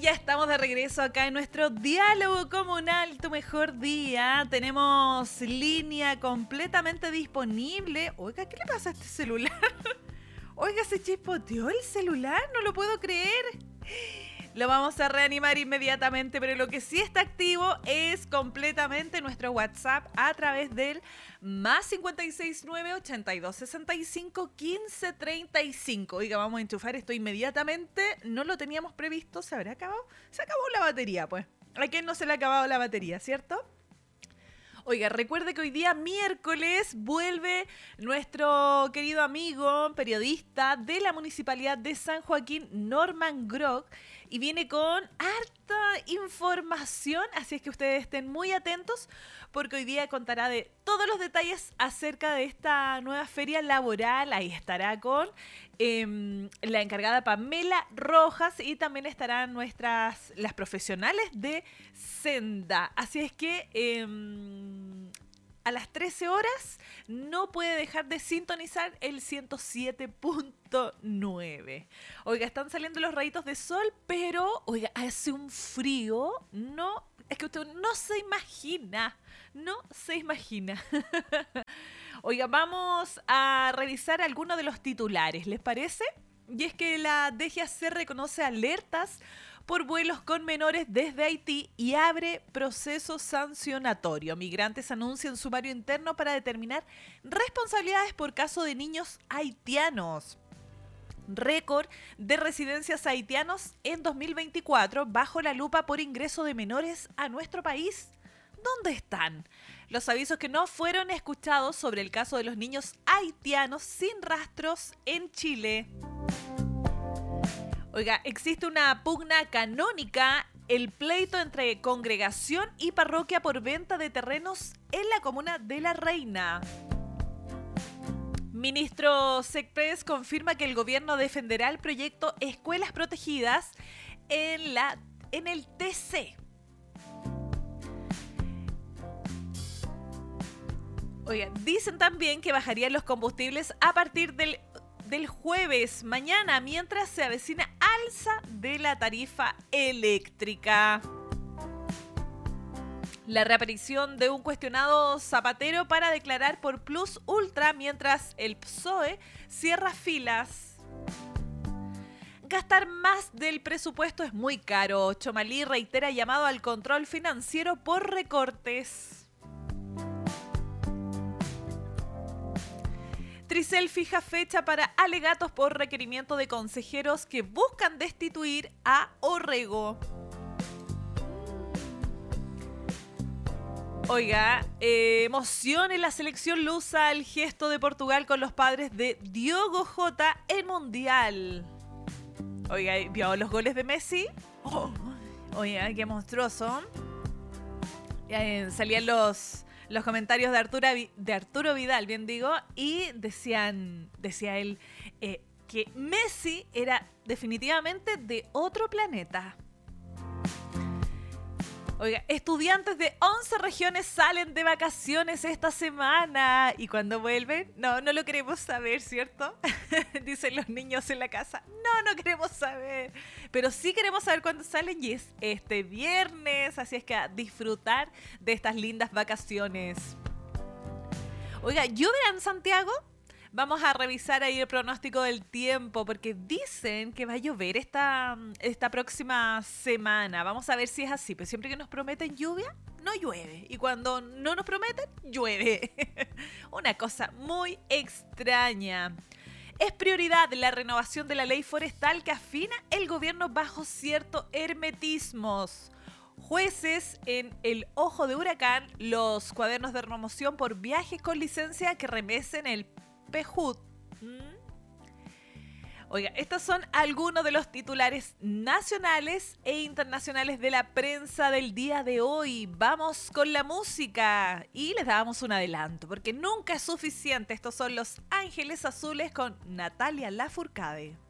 ya estamos de regreso acá en nuestro diálogo comunal, tu mejor día. Tenemos línea completamente disponible. Oiga, ¿qué le pasa a este celular? Oiga, se chispoteó el celular, no lo puedo creer. Lo vamos a reanimar inmediatamente, pero lo que sí está activo es completamente nuestro WhatsApp a través del más 569-8265-1535. Oiga, vamos a enchufar esto inmediatamente. No lo teníamos previsto. ¿Se habrá acabado? Se acabó la batería, pues. ¿A quién no se le ha acabado la batería, cierto? Oiga, recuerde que hoy día miércoles vuelve nuestro querido amigo, periodista de la Municipalidad de San Joaquín, Norman Grock, y viene con harta información, así es que ustedes estén muy atentos porque hoy día contará de todos los detalles acerca de esta nueva feria laboral. Ahí estará con la encargada Pamela Rojas y también estarán las profesionales de Senda. Así es que a las 13 horas no puede dejar de sintonizar el 107.9. Oiga, están saliendo los rayitos de sol, pero, oiga, hace un frío, no, es que usted no se imagina. Oiga, vamos a revisar algunos de los titulares, ¿les parece? Y es que la DGAC reconoce alertas por vuelos con menores desde Haití y abre proceso sancionatorio. Migrantes anuncian sumario interno para determinar responsabilidades por caso de niños haitianos. Récord de residencias haitianos en 2024 bajo la lupa por ingreso de menores a nuestro país. ¿Dónde están los avisos que no fueron escuchados sobre el caso de los niños haitianos sin rastros en Chile? Oiga, existe una pugna canónica, el pleito entre congregación y parroquia por venta de terrenos en la comuna de La Reina. Ministro Secpres confirma que el gobierno defenderá el proyecto Escuelas Protegidas en el TC. Oiga, dicen también que bajarían los combustibles a partir del jueves mañana, mientras se avecina alza de la tarifa eléctrica. La reaparición de un cuestionado Zapatero para declarar por Plus Ultra, mientras el PSOE cierra filas. Gastar más del presupuesto es muy caro. Chomalí reitera llamado al control financiero por recortes. Tricel fija fecha para alegatos por requerimiento de consejeros que buscan destituir a Orrego. Oiga, emoción en la selección lusa el gesto de Portugal con los padres de Diogo Jota en Mundial. Oiga, ¿vio los goles de Messi? Oh, oiga, qué monstruoso. Salían los comentarios de Arturo Vidal, bien digo, y decía él que Messi era definitivamente de otro planeta. Oiga, estudiantes de 11 regiones salen de vacaciones esta semana. ¿Y cuando vuelven? No lo queremos saber, ¿cierto? Dicen los niños en la casa. No queremos saber. Pero sí queremos saber cuándo salen y es este viernes. Así es que a disfrutar de estas lindas vacaciones. Oiga, ¿lloverá en Santiago? Vamos a revisar ahí el pronóstico del tiempo porque dicen que va a llover esta próxima semana. Vamos a ver si es así. Pero siempre que nos prometen lluvia, no llueve. Y cuando no nos prometen, llueve. Una cosa muy extraña. Es prioridad la renovación de la ley forestal que afina el gobierno bajo cierto hermetismo. Jueces en el ojo de huracán, los cuadernos de promoción por viajes con licencia que remesen el PEJUT. Oiga, estos son algunos de los titulares nacionales e internacionales de la prensa del día de hoy. Vamos con la música y les damos un adelanto porque nunca es suficiente. Estos son Los Ángeles Azules con Natalia Lafourcade.